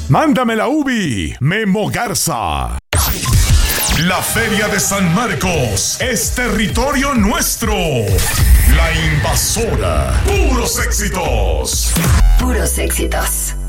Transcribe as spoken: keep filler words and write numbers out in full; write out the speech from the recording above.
Mándame la ubi, Memo Garza. La Feria de San Marcos es territorio nuestro. La Invasora. Puros éxitos. Puros éxitos.